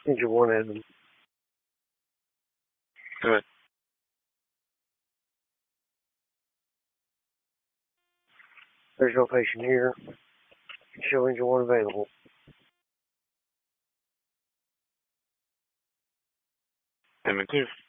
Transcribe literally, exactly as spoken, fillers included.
Engine one and Good. there's no patient here. Show engine one available. Them clear.